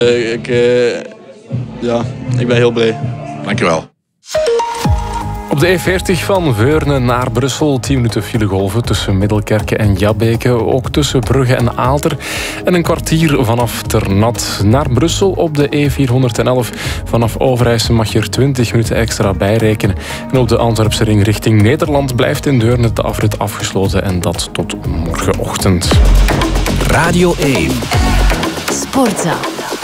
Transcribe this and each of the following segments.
Ik ben heel blij. Dankjewel. Op de E40 van Veurne naar Brussel 10 minuten filegolven tussen Middelkerke en Jabbeke. Ook tussen Brugge en Aalter. En een kwartier vanaf Ternat naar Brussel op de E411. Vanaf Overijse mag je er 20 minuten extra bijrekenen. En op de Antwerpse ring richting Nederland blijft in Deurne de afrit afgesloten. En dat tot morgenochtend. Radio 1. Sportza.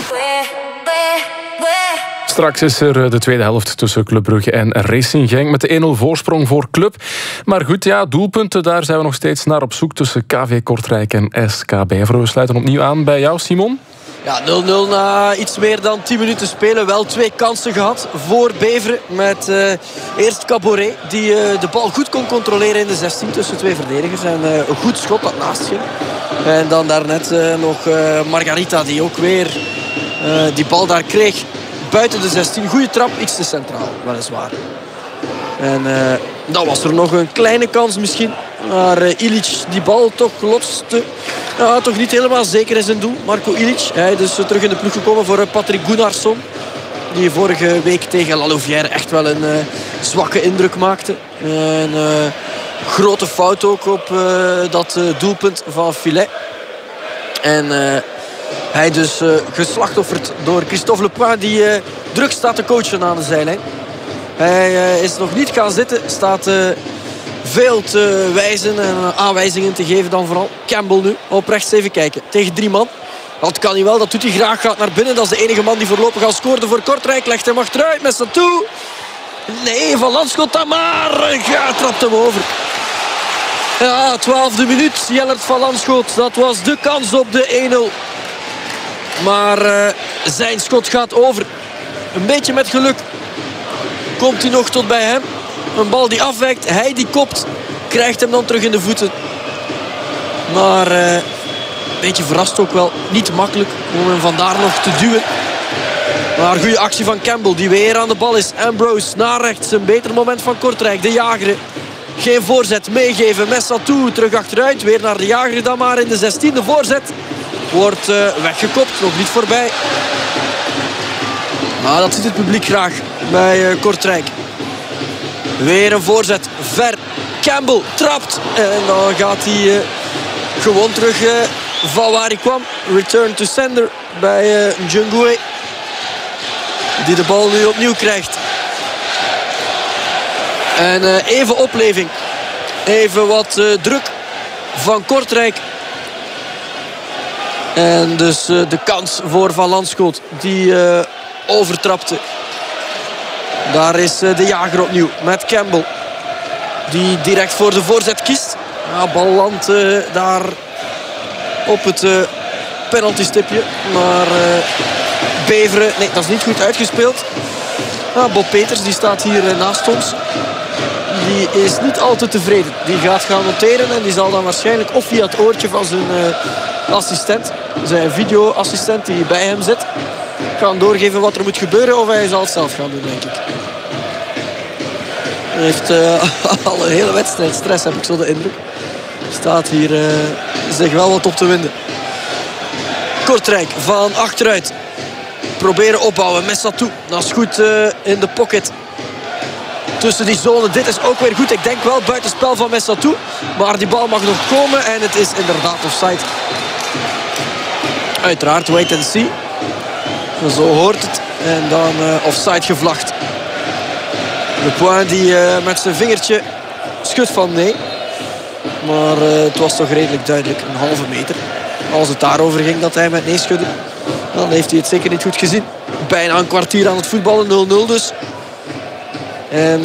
Straks is er de tweede helft tussen Club Brugge en Racing Genk met de 1-0 voorsprong voor Club. Maar goed, ja, doelpunten, daar zijn we nog steeds naar op zoek tussen KV Kortrijk en SK Beveren. We sluiten opnieuw aan bij jou, Simon. Ja, 0-0 na iets meer dan 10 minuten spelen. Wel 2 kansen gehad voor Beveren. Met eerst Caboret, die de bal goed kon controleren in de 16 tussen 2 verdedigers. En een goed schot dat naast ging. En dan daarnet nog Margarita, die ook weer die bal daar kreeg. Buiten de 16. Goede trap, iets te centraal, weliswaar. En dan was er nog een kleine kans misschien. Maar Ilic die bal toch lotste. Ja, toch niet helemaal zeker in zijn doel. Marco Ilic. Hij is dus terug in de ploeg gekomen voor Patrick Gunnarsson. Die vorige week tegen La Louvière echt wel een zwakke indruk maakte. Een grote fout ook op dat doelpunt van Filet. En hij dus geslachtofferd door Christophe Lepoint, die druk staat te coachen aan de zijlijn. Hij is nog niet gaan zitten, staat veel te wijzen en aanwijzingen te geven dan vooral. Campbell nu, op rechts even kijken, tegen 3 man. Dat kan hij wel, dat doet hij graag, gaat naar binnen. Dat is de enige man die voorlopig al scoorde voor Kortrijk. Legt hem achteruit met z'n toe. Nee, Van Landschot dan maar. Trapt hem over. Ja, 12e minuut, Jellert Van Landschot. Dat was de kans op de 1-0. Maar zijn schot gaat over. Een beetje met geluk komt hij nog tot bij hem. Een bal die afwijkt. Hij die kopt. Krijgt hem dan terug in de voeten. Maar een beetje verrast ook wel. Niet makkelijk om hem vandaar nog te duwen. Maar goede actie van Campbell die weer aan de bal is. Ambrose naar rechts. Een beter moment van Kortrijk. De Jager. Geen voorzet. Meegeven. Messatou terug achteruit. Weer naar de Jager dan maar in de 16e voorzet. Wordt weggekopt, nog niet voorbij. Maar dat ziet het publiek graag bij Kortrijk. Weer een voorzet, ver. Campbell trapt. En dan gaat hij gewoon terug van waar hij kwam. Return to sender bij Njungwe. Die de bal nu opnieuw krijgt. En even opleving. Even wat druk van Kortrijk. En dus de kans voor Van Landschot die overtrapte. Daar is de Jager opnieuw met Campbell. Die direct voor de voorzet kiest. Ja, bal landt daar op het penaltystipje. Maar Beveren, nee, dat is niet goed uitgespeeld. Ja, Bob Peters die staat hier naast ons. Die is niet al te tevreden. Die gaat gaan noteren en die zal dan waarschijnlijk of via het oortje van zijn assistent, zijn videoassistent die bij hem zit, gaan doorgeven wat er moet gebeuren, of hij zal het zelf gaan doen, denk ik. Hij heeft al een hele wedstrijd stress, heb ik zo de indruk. Staat hier zich wel wat op te winden. Kortrijk van achteruit. Proberen opbouwen. Messatou. Dat is goed in de pocket. Tussen die zone. Dit is ook weer goed. Ik denk wel buitenspel van Messatou. Maar die bal mag nog komen. En het is inderdaad offside. Uiteraard, wait and see. Zo hoort het. En dan offside gevlacht. Lepoint die met zijn vingertje schudt van nee. Maar het was toch redelijk duidelijk. Een halve meter. Als het daarover ging dat hij met nee schudde, dan heeft hij het zeker niet goed gezien. Bijna een kwartier aan het voetballen. 0-0 dus. En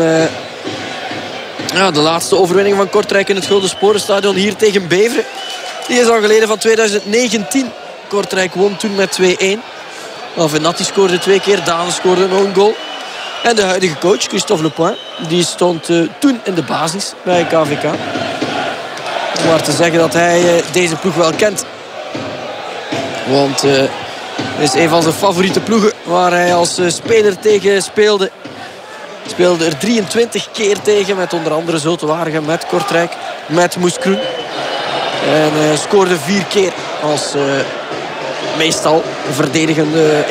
de laatste overwinning van Kortrijk in het Gulden Sporenstadion hier tegen Beveren. Die is al geleden van 2019. Kortrijk won toen met 2-1. Venatti scoorde 2 keer. Dane scoorde nog een goal. En de huidige coach, Christophe Lepoint, die stond toen in de basis bij KVK. Om maar te zeggen dat hij deze ploeg wel kent. Want het is een van zijn favoriete ploegen waar hij als speler tegen speelde. Speelde er 23 keer tegen met onder andere Zulte Waregem, met Kortrijk, met Moeskroen. En scoorde 4 keer als meestal verdedigende